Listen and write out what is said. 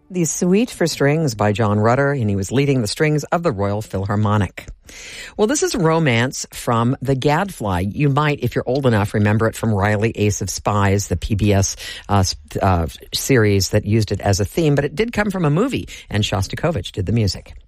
The Suite for Strings by John Rutter, and he was leading the strings of the Royal Philharmonic. Well, this is Romance from The Gadfly. You might, if you're old enough, remember it from Riley, Ace of Spies, the PBS series that used it as a theme, but it did come from a movie, and Shostakovich did the music.